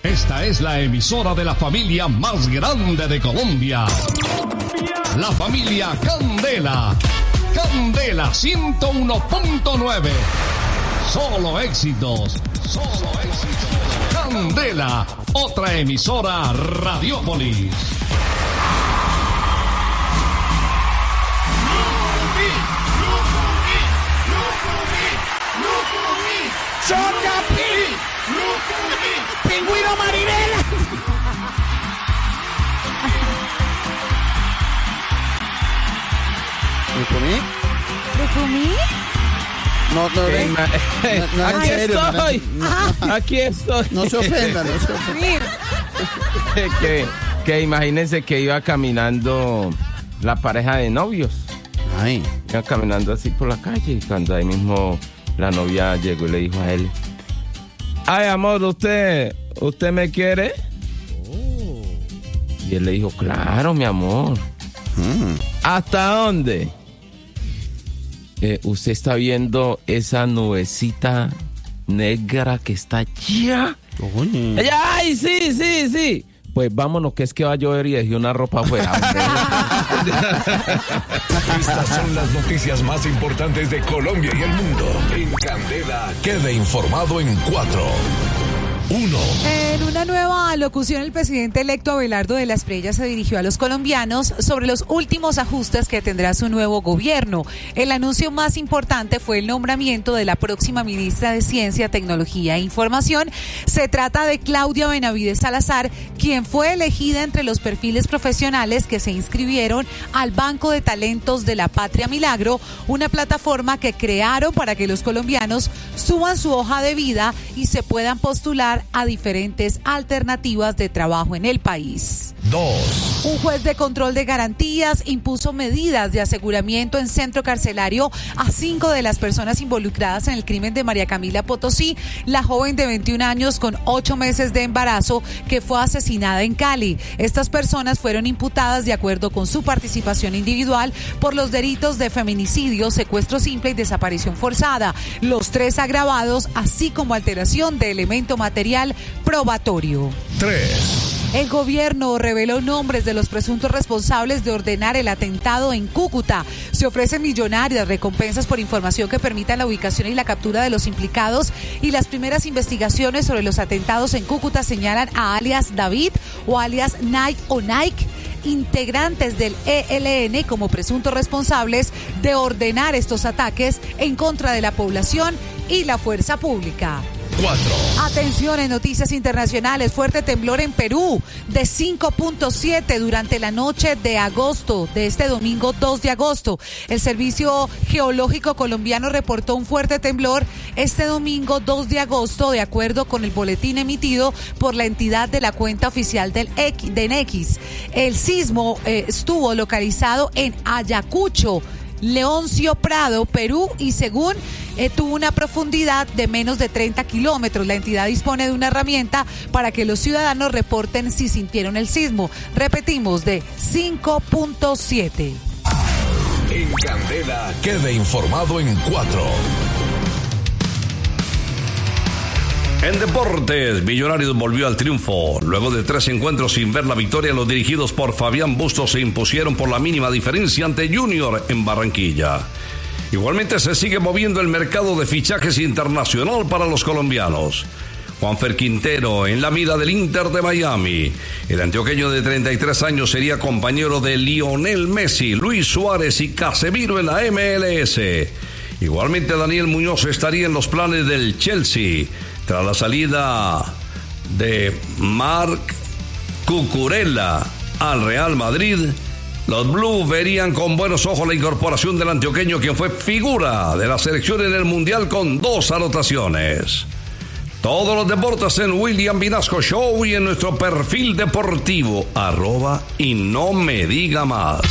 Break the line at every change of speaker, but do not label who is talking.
Esta es la emisora de la familia más grande de Colombia. La familia Candela. Candela 101.9. Solo éxitos. Solo éxitos. Candela, otra emisora Radiópolis.
¡Chocapi! ¡Pingüino Marinela!
¿Rufumí?
No,
aquí estoy. Aquí estoy.
No se ofenda, no se ofenda.
que imagínense que iba caminando la pareja de novios.
Ay.
Iba caminando así por la calle y cuando ahí mismo la novia llegó y le dijo a él: ay, amor, ¿usted me quiere? Oh. Y él le dijo: claro, mi amor. ¿Hasta dónde? ¿Usted está viendo esa nubecita negra que está allá?
Oye.
¡Ay, sí! Pues vámonos, que es que va a llover y dejé una ropa afuera.
Estas son las noticias más importantes de Colombia y el mundo. En Candela, quede informado en 4. 1.
En una nueva alocución, el presidente electo Abelardo de la Espriella se dirigió a los colombianos sobre los últimos ajustes que tendrá su nuevo gobierno. El anuncio más importante fue el nombramiento de la próxima ministra de Ciencia, Tecnología e Información. Se trata de Claudia Benavides Salazar, quien fue elegida entre los perfiles profesionales que se inscribieron al Banco de Talentos de la Patria Milagro, una plataforma que crearon para que los colombianos suban su hoja de vida y se puedan postular a diferentes alternativas de trabajo en el país.
2.
Un juez de control de garantías impuso medidas de aseguramiento en centro carcelario a 5 de las personas involucradas en el crimen de María Camila Potosí, la joven de 21 años con 8 meses de embarazo que fue asesinada en Cali. Estas personas fueron imputadas de acuerdo con su participación individual por los delitos de feminicidio, secuestro simple y desaparición forzada, los 3 agravados, así como alteración de elemento material probatorio.
3.
El gobierno reveló nombres de los presuntos responsables de ordenar el atentado en Cúcuta. Se ofrecen millonarias recompensas por información que permita la ubicación y la captura de los implicados, y las primeras investigaciones sobre los atentados en Cúcuta señalan a alias David o alias Nike o Nike, integrantes del ELN, como presuntos responsables de ordenar estos ataques en contra de la población y la fuerza pública.
4.
Atención, en noticias internacionales, fuerte temblor en Perú de 5.7 durante la noche de agosto, de este domingo 2 de agosto. El Servicio Geológico Colombiano reportó un fuerte temblor este domingo 2 de agosto, de acuerdo con el boletín emitido por la entidad de la cuenta oficial de X. El sismo estuvo localizado en Ayacucho, Leoncio Prado, Perú, y según tuvo una profundidad de menos de 30 kilómetros. La entidad dispone de una herramienta para que los ciudadanos reporten si sintieron el sismo. Repetimos, de 5.7.
En Candela, quede informado en 4.
En deportes, Millonarios volvió al triunfo. Luego de 3 encuentros sin ver la victoria, los dirigidos por Fabián Bustos se impusieron por la mínima diferencia ante Junior en Barranquilla. Igualmente se sigue moviendo el mercado de fichajes internacional para los colombianos. Juanfer Quintero en la mira del Inter de Miami. El antioqueño de 33 años sería compañero de Lionel Messi, Luis Suárez y Casemiro en la MLS. Igualmente Daniel Muñoz estaría en los planes del Chelsea tras la salida de Marc Cucurella al Real Madrid. Los Blues verían con buenos ojos la incorporación del antioqueño, quien fue figura de la selección en el Mundial con 2 anotaciones. Todos los deportes en William Vinasco Show y en nuestro perfil deportivo @y no me diga más.